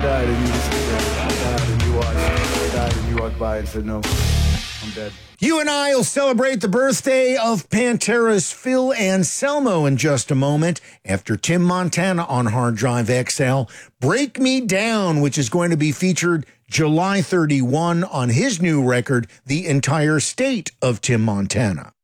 died and you just sit there. I died and you watched. I died and you walked by and said, no, I'm dead. You and I will celebrate the birthday of Pantera's Phil Anselmo in just a moment after Tim Montana on Hard Drive XL. Break Me Down, which is going to be featured July 31 on his new record, The Entire State of Tim Montana.